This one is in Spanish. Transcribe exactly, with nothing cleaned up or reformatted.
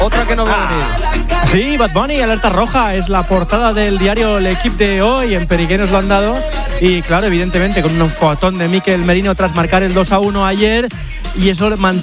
Otra que no va a venir. Sí, Bad Bunny, alerta roja, es la portada del diario L'Equipe de hoy, en Periqué nos lo han dado, y claro, evidentemente con un fotón de Mikel Merino tras marcar el dos a uno ayer, y eso mantiene